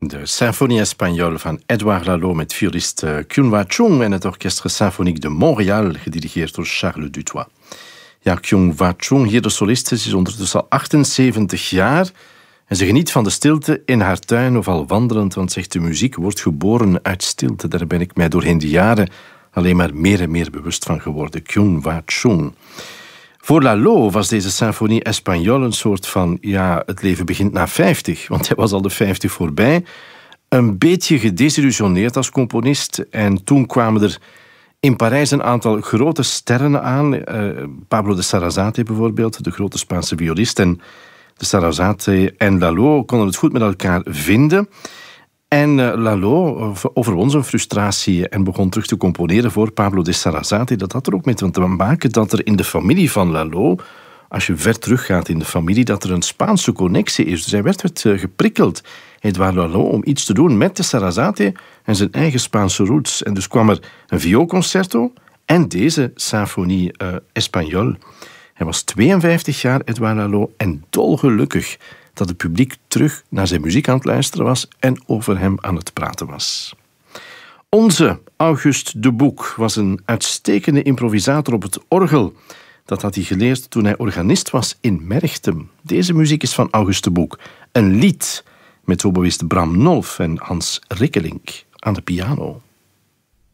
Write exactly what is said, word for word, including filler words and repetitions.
De Symphonie Espagnole van Edouard Lalo met violist Kyun Wha Chung en het Orchestre Symphonique de Montréal, gedirigeerd door Charles Dutoit. Ja, Kyun Wha Chung, hier de soliste, is ondertussen al achtenzeventig jaar en ze geniet van de stilte in haar tuin of al wandelend, want zegt de muziek wordt geboren uit stilte. Daar ben ik mij doorheen de jaren alleen maar meer en meer bewust van geworden. Kyun Wha Chung. Voor Lalo was deze Symphonie Espagnole een soort van, ja, het leven begint na vijftig, want hij was al de vijftig voorbij. Een beetje gedesillusioneerd als componist. En toen kwamen er in Parijs een aantal grote sterren aan. Uh, Pablo de Sarasate bijvoorbeeld, de grote Spaanse violist. En de Sarasate en Lalo konden het goed met elkaar vinden. En uh, Lalo overwon zijn frustratie en begon terug te componeren voor Pablo de Sarasate. Dat had er ook mee te maken dat er in de familie van Lalo, als je ver teruggaat in de familie, dat er een Spaanse connectie is. Dus hij werd, werd uh, geprikkeld, Edouard Lalo, om iets te doen met de Sarasate en zijn eigen Spaanse roots. En dus kwam er een vioolconcerto en deze Symphonie uh, Espagnole. Hij was tweeënvijftig jaar, Edouard Lalo, en dolgelukkig dat het publiek terug naar zijn muziek aan het luisteren was en over hem aan het praten was. Onze August de Boek was een uitstekende improvisator op het orgel. Dat had hij geleerd toen hij organist was in Merchtem. Deze muziek is van August de Boek. Een lied met hoboïst Bram Nolf en Hans Rikkelink aan de piano.